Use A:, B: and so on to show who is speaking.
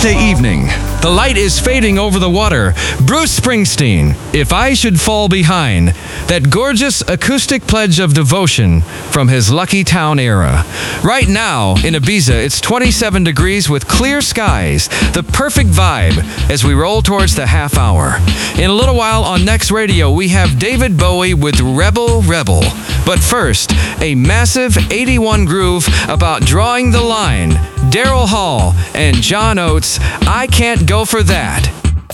A: Thursday evening. The light is fading over the water. Bruce Springsteen, If I Should Fall Behind. That gorgeous acoustic pledge of devotion from his Lucky Town era. Right now, in Ibiza, it's 27 degrees with clear skies. The perfect vibe as we roll towards the half hour. In a little while on Next Radio, we have David Bowie with Rebel Rebel. But first, a massive 81 groove about drawing the line. Daryl Hall and John Oates, I Can't Go For That.